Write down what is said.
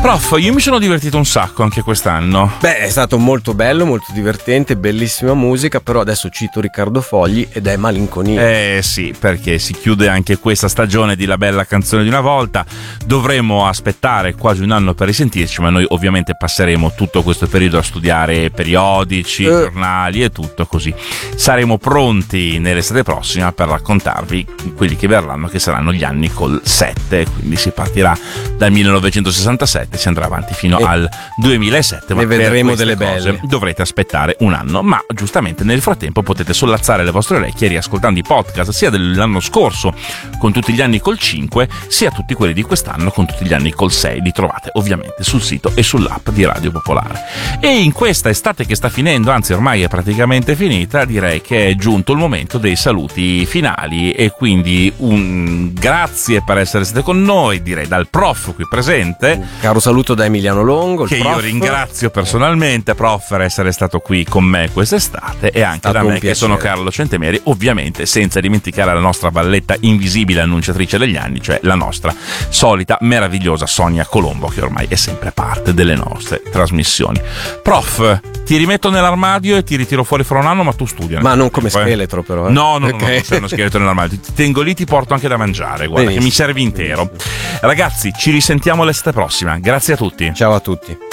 Prof, io mi sono divertito un sacco anche quest'anno. Beh, è stato molto bello, molto divertente, bellissima musica, però adesso cito Riccardo Fogli ed è malinconia. Sì, perché si chiude anche questa stagione di La Bella Canzone di una Volta. Dovremo aspettare quasi un anno per risentirci, ma noi ovviamente passeremo tutto questo periodo a studiare periodici, giornali e tutto così. Saremo pronti nell'estate prossima per raccontarvi quelli che verranno, che saranno gli anni col 7, quindi si partirà dal 1967, si andrà avanti fino al 2007, ma ne vedremo delle cose belle. dovrete aspettare un anno, ma giustamente nel frattempo potete sollazzare le vostre orecchie riascoltando i podcast sia dell'anno scorso con tutti gli anni col 5, sia tutti quelli di quest'anno con tutti gli anni col 6. Li trovate ovviamente sul sito e sull'app di Radio Popolare. E in questa estate che sta finendo, anzi ormai è praticamente finita, direi che è giunto il momento dei saluti finali, e quindi un grazie per essere stati con noi, direi dal prof qui presente. Un caro saluto da Emiliano Longo, che il prof. Io ringrazio personalmente, prof, per essere stato qui con me quest'estate, e anche da me che sono Carlo Centemeri, ovviamente senza dimenticare la nostra valletta invisibile annunciatrice degli anni, cioè la nostra solita meravigliosa Sonia Colombo, che ormai è sempre parte delle nostre trasmissioni. Prof, ti rimetto nell'armadio e ti ritiro fuori fra un anno, ma tu studia. Ma non come scheletro però. No, okay. No, non sei uno scheletro nell'armadio. Ti tengo lì, ti porto anche da mangiare, guarda. Benissimo. Che mi servi intero. Ragazzi, ci risentiamo l'estate prossima. Grazie a tutti. Ciao a tutti.